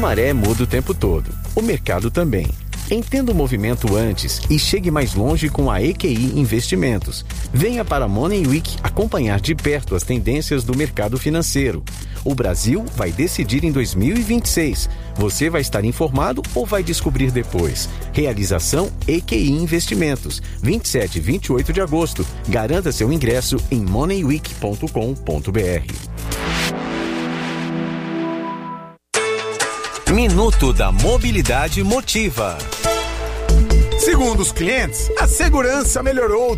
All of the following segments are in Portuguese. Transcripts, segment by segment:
maré muda o tempo todo. O mercado também. Entenda o movimento antes e chegue mais longe com a EQI Investimentos. Venha para a Money Week acompanhar de perto as tendências do mercado financeiro. O Brasil vai decidir em 2026. Você vai estar informado ou vai descobrir depois? Realização EQI Investimentos. 27 e 28 de agosto. Garanta seu ingresso em moneyweek.com.br. Minuto da Mobilidade Motiva. Segundo os clientes, a segurança melhorou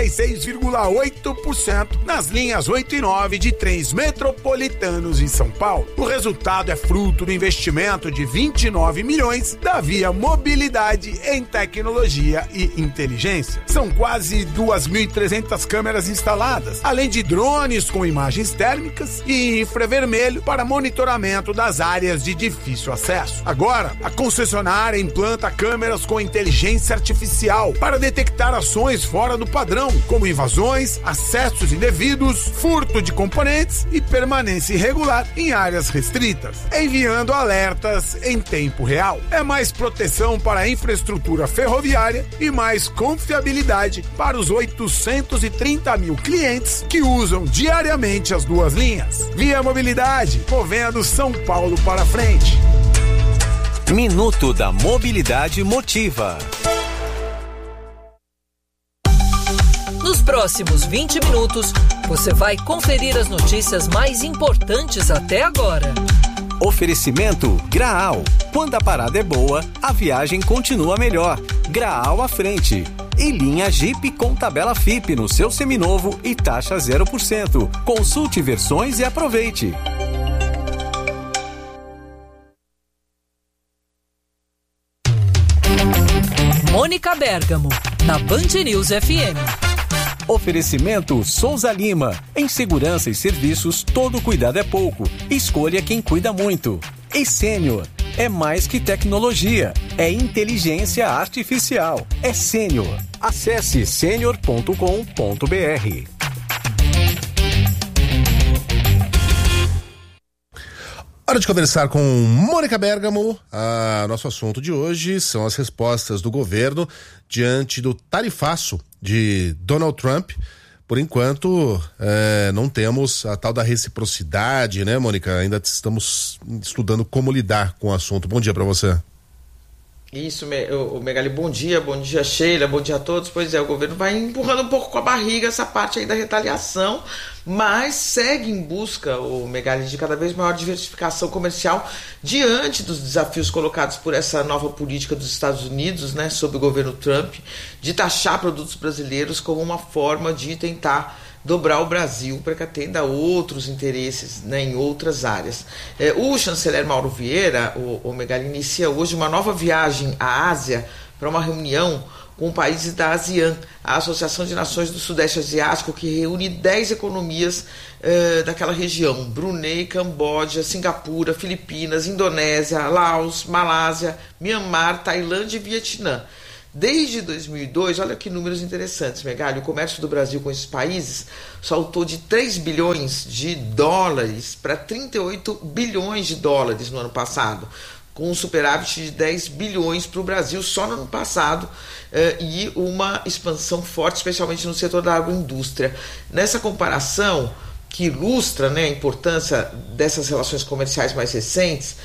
36,8% nas linhas 8 e 9 de trens metropolitanos em São Paulo. O resultado é fruto do investimento de 29 milhões da Via Mobilidade em tecnologia e inteligência. São quase 2.300 câmeras instaladas, além de drones com imagens térmicas e infravermelho para monitoramento das áreas de difícil acesso. Agora, a concessionária implanta câmeras com inteligência artificial para detectar ações fora do padrão, como invasões, acessos indevidos, furto de componentes e permanência irregular em áreas restritas, enviando alertas em tempo real. É mais proteção para a infraestrutura ferroviária e mais confiabilidade para os 830 mil clientes que usam diariamente as duas linhas. Via Mobilidade, movendo São Paulo para frente. Minuto da Mobilidade Motiva. Nos próximos 20 minutos, você vai conferir as notícias mais importantes até agora. Oferecimento Graal. Quando a parada é boa, a viagem continua melhor. Graal à frente. E linha Jeep com tabela FIP no seu seminovo e taxa 0%. Consulte versões e aproveite. Mônica Bergamo, na Band News FM. Oferecimento Souza Lima. Em segurança e serviços, todo cuidado é pouco. Escolha quem cuida muito. E Sênior. É mais que tecnologia. É inteligência artificial. É Sênior. Acesse senior.com.br. Hora de conversar com Mônica Bergamo. Nosso assunto de hoje são as respostas do governo diante do tarifaço de Donald Trump. Por enquanto, não temos a tal da reciprocidade, né, Mônica? Ainda estamos estudando como lidar com o assunto. Bom dia para você. Isso, Megali, bom dia Sheila, bom dia a todos. Pois é, o governo vai empurrando um pouco com a barriga essa parte aí da retaliação, mas segue em busca, Megali, de cada vez maior diversificação comercial diante dos desafios colocados por essa nova política dos Estados Unidos, né, sob o governo Trump, de taxar produtos brasileiros como uma forma de tentar dobrar o Brasil para que atenda a outros interesses, né, em outras áreas. O chanceler Mauro Vieira, o Megali, inicia hoje uma nova viagem à Ásia para uma reunião com países da ASEAN, a Associação de Nações do Sudeste Asiático, que reúne 10 economias daquela região: Brunei, Camboja, Singapura, Filipinas, Indonésia, Laos, Malásia, Mianmar, Tailândia e Vietnã. Desde 2002, olha que números interessantes, Megali, o comércio do Brasil com esses países saltou de 3 bilhões de dólares para 38 bilhões de dólares no ano passado, com um superávit de 10 bilhões para o Brasil só no ano passado, e uma expansão forte, especialmente no setor da agroindústria. Nessa comparação, que ilustra, né, a importância dessas relações comerciais mais recentes,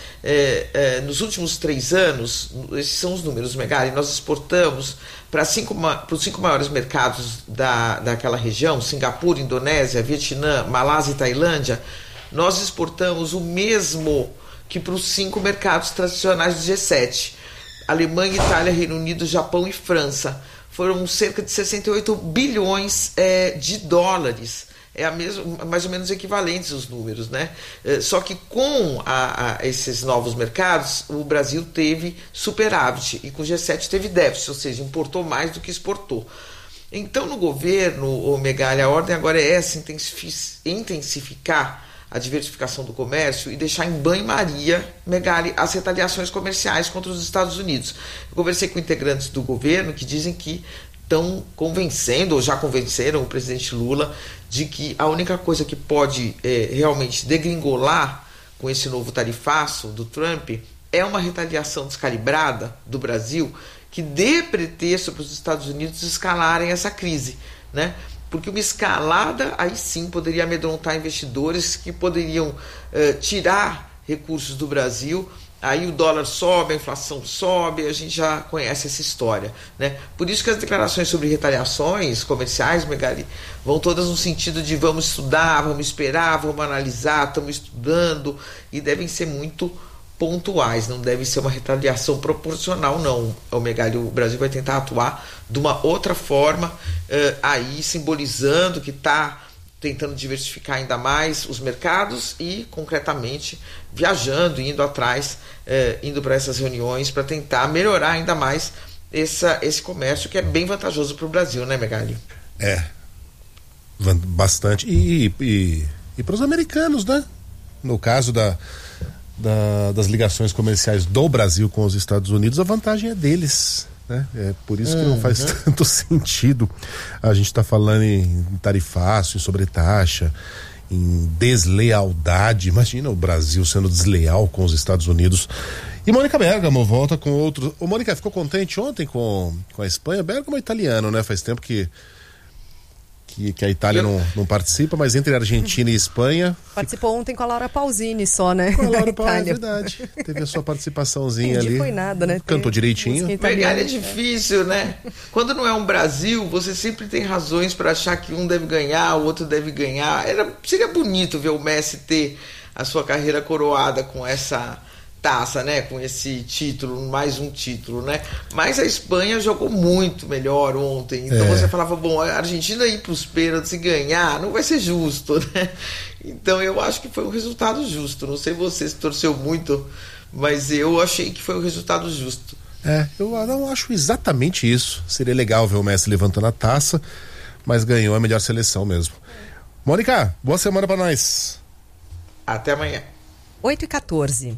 nos últimos 3 anos, esses são os números, Megali, nós exportamos para os 5 maiores mercados daquela região, Singapura, Indonésia, Vietnã, Malásia e Tailândia, nós exportamos o mesmo que para os 5 mercados tradicionais do G7, Alemanha, Itália, Reino Unido, Japão e França. Foram cerca de 68 bilhões de dólares. Mais ou menos equivalentes os números, né? Só que com esses novos mercados, o Brasil teve superávit e com o G7 teve déficit, ou seja, importou mais do que exportou. Então, no governo, Megali, a ordem agora é essa: intensificar a diversificação do comércio e deixar em banho-maria, Megali, as retaliações comerciais contra os Estados Unidos. Eu conversei com integrantes do governo que dizem que estão convencendo, ou já convenceram o presidente Lula, de que a única coisa que pode realmente degringolar com esse novo tarifaço do Trump é uma retaliação descalibrada do Brasil que dê pretexto para os Estados Unidos escalarem essa crise, né? Porque uma escalada aí sim poderia amedrontar investidores que poderiam tirar recursos do Brasil. Aí o dólar sobe, a inflação sobe, a gente já conhece essa história, né? Por isso que as declarações sobre retaliações comerciais, Megali, vão todas no sentido de vamos estudar, vamos esperar, vamos analisar, estamos estudando, e devem ser muito pontuais, não deve ser uma retaliação proporcional, não. O Megali, o Brasil vai tentar atuar de uma outra forma, aí simbolizando que está tentando diversificar ainda mais os mercados e, concretamente, viajando, indo atrás, indo para essas reuniões para tentar melhorar ainda mais esse comércio que é bem vantajoso para o Brasil, né, Megali? Bastante. E para os americanos, né? No caso das ligações comerciais do Brasil com os Estados Unidos, a vantagem é deles, né? É por isso que não faz tanto sentido a gente tá falando em tarifaço, em sobretaxa, em deslealdade. Imagina o Brasil sendo desleal com os Estados Unidos. E Mônica Bergamo volta com outro. Ô, Mônica, ficou contente ontem com a Espanha? Bergamo é italiano, né? Faz tempo que a Itália não participa, mas entre a Argentina e a Espanha... Participou ontem com a Laura Pausini só, né? Com a Laura Pausini, é verdade. Teve a sua participaçãozinha ali. Não foi nada, né? Cantou direitinho. Megali, é difícil, né? Quando não é um Brasil, você sempre tem razões para achar que um deve ganhar, o outro deve ganhar. Seria bonito ver o Messi ter a sua carreira coroada com essa taça, né? Com esse título, mais um título, né? Mas a Espanha jogou muito melhor ontem. Então você falava, bom, a Argentina ir para os pênaltis e ganhar não vai ser justo, né? Então eu acho que foi um resultado justo. Não sei você se torceu muito, mas eu achei que foi um resultado justo. Eu não acho exatamente isso. Seria legal ver o Messi levantando a taça, mas ganhou a melhor seleção mesmo. Mônica, boa semana para nós. Até amanhã. 8h14.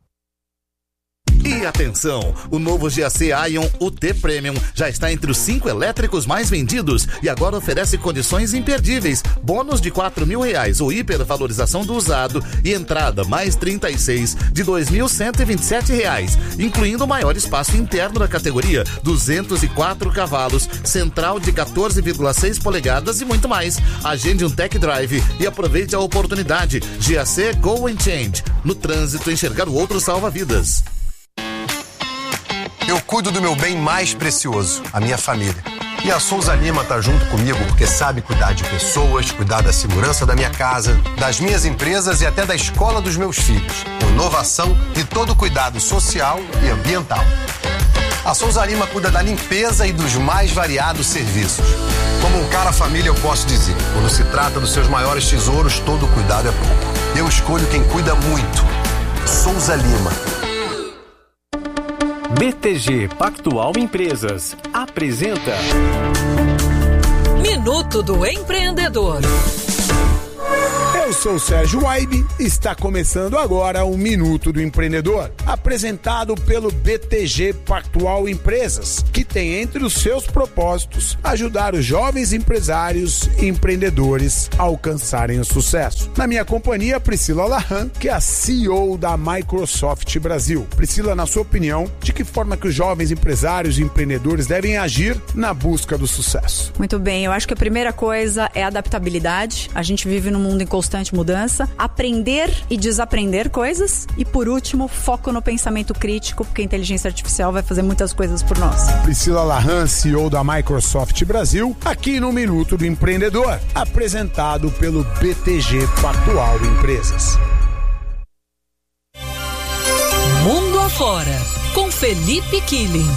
E atenção, o novo GAC Aion UT Premium já está entre os 5 elétricos mais vendidos e agora oferece condições imperdíveis, bônus de R$4.000 ou hipervalorização do usado e entrada mais 36 de R$2.127, incluindo o maior espaço interno da categoria, 204 cavalos, central de 14,6 polegadas e muito mais. Agende um tech drive e aproveite a oportunidade. GAC Go and Change. No trânsito, enxergar o outro salva vidas. Eu cuido do meu bem mais precioso, a minha família. E a Souza Lima tá junto comigo porque sabe cuidar de pessoas, cuidar da segurança da minha casa, das minhas empresas e até da escola dos meus filhos. Com inovação e todo cuidado social e ambiental. A Souza Lima cuida da limpeza e dos mais variados serviços. Como um cara família, eu posso dizer, quando se trata dos seus maiores tesouros, todo cuidado é pouco. Eu escolho quem cuida muito. Souza Lima. BTG Pactual Empresas apresenta Minuto do Empreendedor. Eu sou o Sérgio Waibe e está começando agora o Minuto do Empreendedor, apresentado pelo BTG Pactual Empresas, que tem entre os seus propósitos ajudar os jovens empresários e empreendedores a alcançarem o sucesso. Na minha companhia, Priscila Lahan, que é a CEO da Microsoft Brasil. Priscila, na sua opinião, de que forma que os jovens empresários e empreendedores devem agir na busca do sucesso? Muito bem, eu acho que a primeira coisa é a adaptabilidade. A gente vive num mundo em constante mudança, aprender e desaprender coisas e, por último, foco no pensamento crítico, porque a inteligência artificial vai fazer muitas coisas por nós. Priscila Lahan, CEO da Microsoft Brasil, aqui no Minuto do Empreendedor, apresentado pelo BTG Pactual Empresas. Mundo Afora, com Felipe Killing.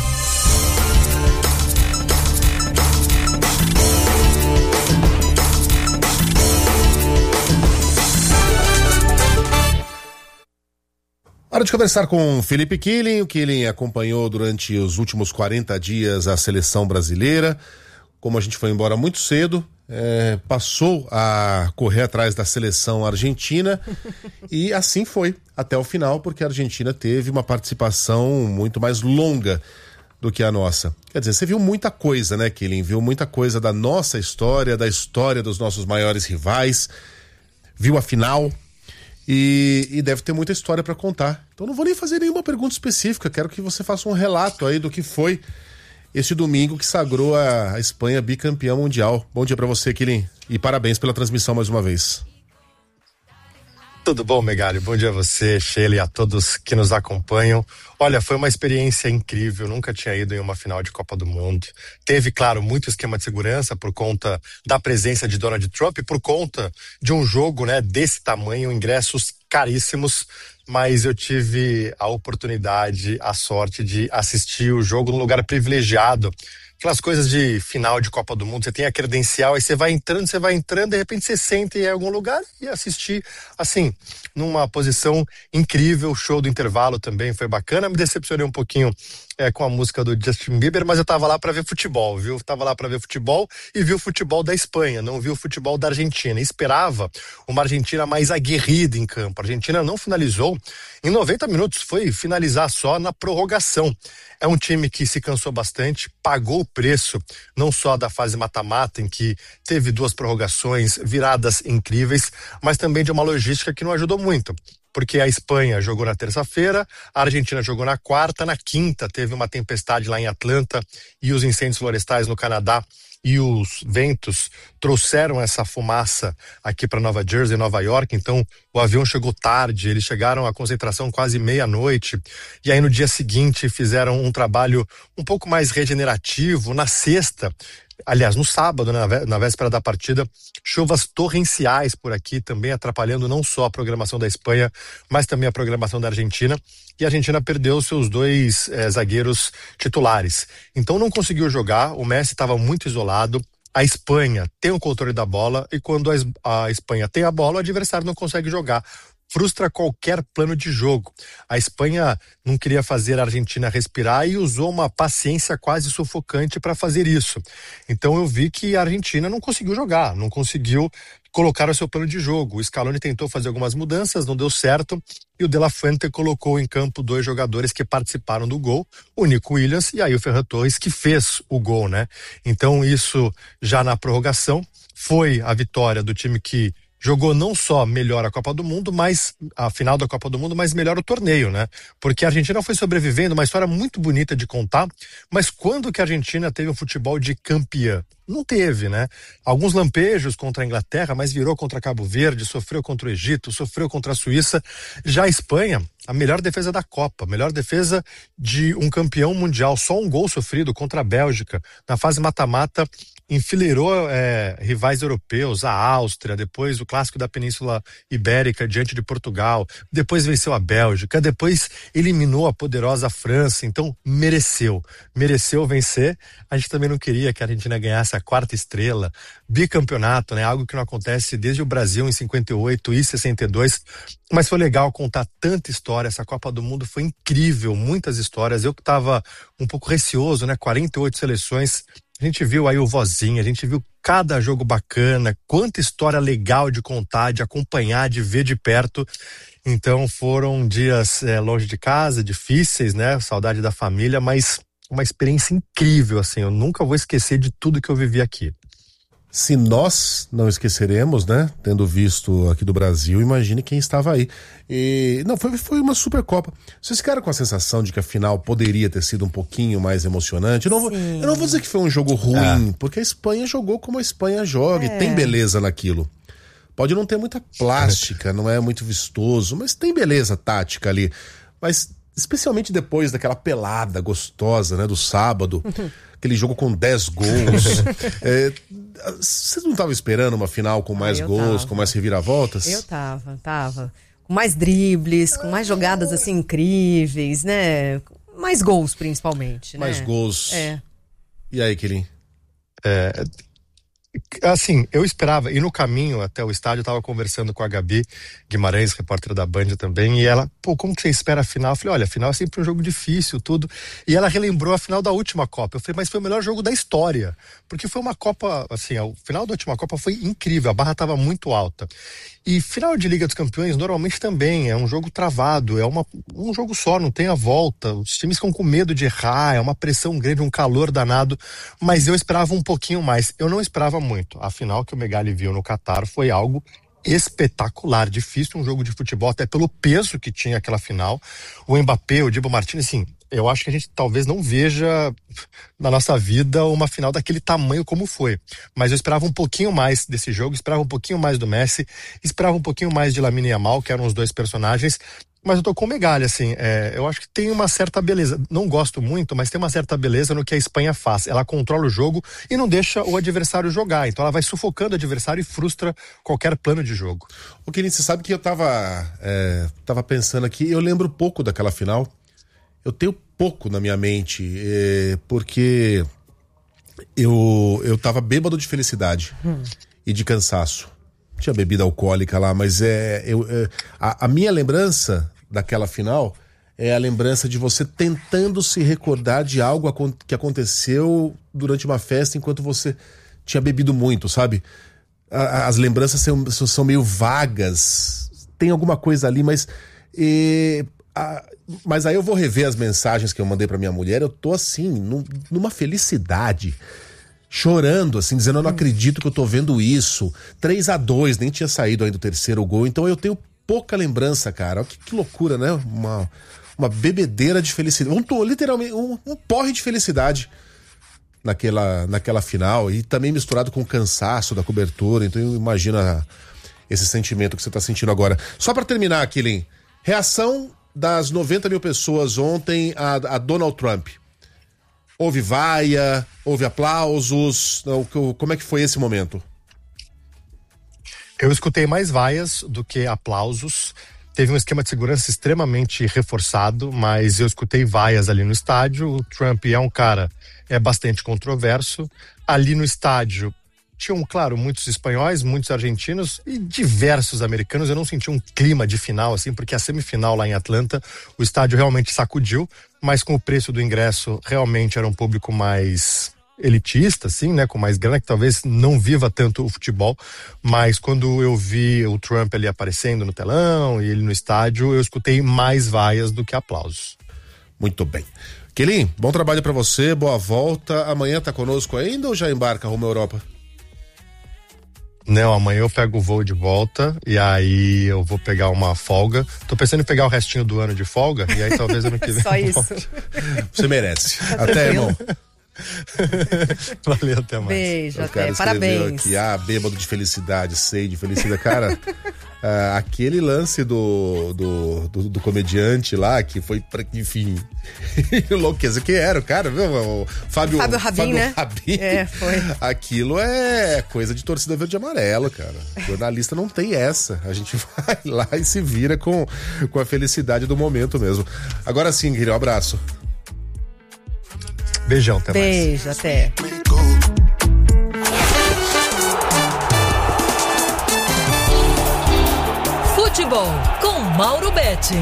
Hora de conversar com Felipe Killing. O Killing acompanhou durante os últimos 40 dias a seleção brasileira. Como a gente foi embora muito cedo, passou a correr atrás da seleção argentina e assim foi até o final, porque a Argentina teve uma participação muito mais longa do que a nossa. Quer dizer, você viu muita coisa, né, Killing? Viu muita coisa da nossa história, da história dos nossos maiores rivais, viu a final. e deve ter muita história para contar. Então não vou nem fazer nenhuma pergunta específica, quero que você faça um relato aí do que foi este domingo que sagrou a Espanha bicampeã mundial. Bom dia para você, Quilin, e parabéns pela transmissão mais uma vez. Tudo bom, Megali? Bom dia a você, Sheila, e a todos que nos acompanham. Olha, foi uma experiência incrível, nunca tinha ido em uma final de Copa do Mundo. Teve, claro, muito esquema de segurança por conta da presença de Donald Trump e por conta de um jogo, né, desse tamanho, ingressos caríssimos, mas eu tive a oportunidade, a sorte de assistir o jogo num lugar privilegiado. Aquelas coisas de final de Copa do Mundo, você tem a credencial, aí você vai entrando, de repente você senta em algum lugar e assistir, assim, numa posição incrível. O show do intervalo também foi bacana, me decepcionei um pouquinho com a música do Justin Bieber, mas eu tava lá pra ver futebol, viu? Tava lá pra ver futebol e vi o futebol da Espanha, não vi o futebol da Argentina. Esperava uma Argentina mais aguerrida em campo. A Argentina não finalizou em 90 minutos, foi finalizar só na prorrogação. É um time que se cansou bastante, pagou o preço, não só da fase mata-mata, em que teve 2 prorrogações, viradas incríveis, mas também de uma logística que não ajudou muito. Porque a Espanha jogou na terça-feira, a Argentina jogou na quarta, na quinta teve uma tempestade lá em Atlanta e os incêndios florestais no Canadá e os ventos trouxeram essa fumaça aqui para Nova Jersey, Nova York. Então o avião chegou tarde, eles chegaram à concentração quase meia-noite e aí no dia seguinte fizeram um trabalho um pouco mais regenerativo. Na sexta, aliás, no sábado, na véspera da partida, chuvas torrenciais por aqui, também atrapalhando não só a programação da Espanha, mas também a programação da Argentina. E a Argentina perdeu seus 2 zagueiros titulares. Então não conseguiu jogar, o Messi estava muito isolado. A Espanha tem o controle da bola e quando a Espanha tem a bola, o adversário não consegue jogar. Frustra qualquer plano de jogo. A Espanha não queria fazer a Argentina respirar e usou uma paciência quase sufocante para fazer isso. Então eu vi que a Argentina não conseguiu jogar, não conseguiu colocar o seu plano de jogo. O Scaloni tentou fazer algumas mudanças, não deu certo, e o De La Fuente colocou em campo 2 jogadores que participaram do gol, o Nico Williams e aí o Ferran Torres, que fez o gol, né? Então isso já na prorrogação foi a vitória do time que jogou não só melhor a Copa do Mundo, mas a final da Copa do Mundo, mas melhor o torneio, né? Porque a Argentina foi sobrevivendo, uma história muito bonita de contar, mas quando que a Argentina teve um futebol de campeã? Não teve, né? Alguns lampejos contra a Inglaterra, mas virou contra Cabo Verde, sofreu contra o Egito, sofreu contra a Suíça. Já a Espanha, a melhor defesa da Copa, melhor defesa de um campeão mundial, só um gol sofrido contra a Bélgica. Na fase mata-mata, enfileirou rivais europeus, a Áustria, depois o clássico da Península Ibérica diante de Portugal, depois venceu a Bélgica, depois eliminou a poderosa França. Então mereceu vencer. A gente também não queria que a Argentina ganhasse a 4ª estrela, bicampeonato, né? Algo que não acontece desde o Brasil em 58 e 62, mas foi legal contar tanta história. Essa Copa do Mundo foi incrível, muitas histórias. Eu que estava um pouco receoso, né? 48 seleções. A gente viu aí o Vozinha, a gente viu cada jogo bacana, quanta história legal de contar, de acompanhar, de ver de perto. Então foram dias longe de casa, difíceis, né? Saudade da família, mas uma experiência incrível, assim. Eu nunca vou esquecer de tudo que eu vivi aqui. Se nós não esqueceremos, né? Tendo visto aqui do Brasil, imagine quem estava aí. E não, foi uma Supercopa. Vocês ficaram com a sensação de que a final poderia ter sido um pouquinho mais emocionante? Eu não vou dizer que foi um jogo ruim, porque a Espanha jogou como a Espanha joga e tem beleza naquilo. Pode não ter muita plástica, não é muito vistoso, mas tem beleza tática ali. Mas especialmente depois daquela pelada gostosa, né, do sábado, aquele jogo com 10 gols. Você não estava esperando uma final com mais gols, com mais reviravoltas? Eu tava. Com mais dribles, com mais jogadas assim incríveis, né? Mais gols, principalmente, né? Mais gols. E aí, Quilin? Assim, eu esperava, e no caminho até o estádio eu tava conversando com a Gabi Guimarães, repórter da Band também, e ela, como que você espera a final? Eu falei, olha, a final é sempre um jogo difícil, tudo, e ela relembrou a final da última Copa. Eu falei, mas foi o melhor jogo da história, porque foi uma Copa, assim, o final da última Copa foi incrível, a barra tava muito alta. E final de Liga dos Campeões normalmente também é um jogo travado, é um jogo só, não tem a volta, os times ficam com medo de errar, é uma pressão grande, um calor danado, mas eu esperava um pouquinho mais. Eu não esperava muito. A final que o Megali viu no Catar foi algo espetacular, difícil um jogo de futebol, até pelo peso que tinha aquela final. O Mbappé, o Dibu Martínez, assim, eu acho que a gente talvez não veja na nossa vida uma final daquele tamanho como foi. Mas eu esperava um pouquinho mais desse jogo, esperava um pouquinho mais do Messi, esperava um pouquinho mais de Lamine Yamal, que eram os dois personagens. Mas eu tô com o Megali, assim, eu acho que tem uma certa beleza, não gosto muito, mas tem uma certa beleza no que a Espanha faz. Ela controla o jogo e não deixa o adversário jogar, então ela vai sufocando o adversário e frustra qualquer plano de jogo. O Quilin, você sabe que eu tava pensando aqui, eu lembro pouco daquela final, eu tenho pouco na minha mente, porque eu tava bêbado de felicidade e de cansaço. Tinha bebida alcoólica lá, mas a minha lembrança daquela final é a lembrança de você tentando se recordar de algo que aconteceu durante uma festa enquanto você tinha bebido muito, sabe? As lembranças são meio vagas, tem alguma coisa ali, mas aí eu vou rever as mensagens que eu mandei pra minha mulher, eu tô assim, numa felicidade, chorando, assim, dizendo, eu não acredito que eu tô vendo isso. 3-2, nem tinha saído ainda o terceiro gol, então eu tenho pouca lembrança, cara. Que loucura, né? Uma bebedeira de felicidade, literalmente um porre de felicidade naquela final, e também misturado com o cansaço da cobertura, então eu imagino esse sentimento que você tá sentindo agora. Só pra terminar, Quilin, reação das 90 mil pessoas ontem a Donald Trump. Houve vaia, houve aplausos, como é que foi esse momento? Eu escutei mais vaias do que aplausos. Teve um esquema de segurança extremamente reforçado, mas eu escutei vaias ali no estádio. O Trump é um cara bastante controverso. Ali no estádio tinham, claro, muitos espanhóis, muitos argentinos e diversos americanos. Eu não senti um clima de final, assim, porque a semifinal lá em Atlanta, o estádio realmente sacudiu, mas com o preço do ingresso, realmente era um público mais elitista, assim, né, com mais grana, que talvez não viva tanto o futebol, mas quando eu vi o Trump ali aparecendo no telão e ele no estádio, eu escutei mais vaias do que aplausos. Muito bem. Quilin, bom trabalho pra você, boa volta. Amanhã tá conosco ainda ou já embarca rumo à Europa? Não, amanhã eu pego o voo de volta e aí eu vou pegar uma folga. Tô pensando em pegar o restinho do ano de folga e aí talvez ano que vem. Só isso. Você merece. Até, irmão. Valeu, até mais. Beijo, até. Parabéns. Aqui, bêbado de felicidade, sei de felicidade. Cara, aquele lance do comediante lá, que foi, enfim, enlouqueceu. Que era o cara, viu? O Fábio Rabin, né? Rabin. Foi. Aquilo é coisa de torcida verde e amarelo, cara. O jornalista não tem essa. A gente vai lá e se vira com a felicidade do momento mesmo. Agora sim, Guilherme, um abraço. Beijão, até mais. Beijo, até. Futebol com Mauro Betting.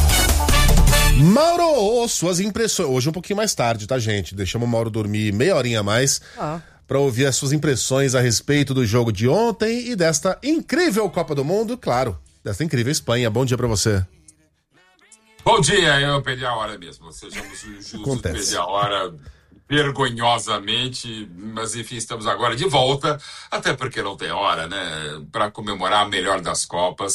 Mauro, suas impressões. Hoje um pouquinho mais tarde, tá, gente? Deixamos o Mauro dormir meia horinha a mais pra ouvir as suas impressões a respeito do jogo de ontem e desta incrível Copa do Mundo, claro, desta incrível Espanha. Bom dia pra você. Bom dia, eu perdi a hora mesmo. Sejamos justos, perdi a hora vergonhosamente, mas enfim, estamos agora de volta, até porque não tem hora, né, para comemorar a melhor das Copas.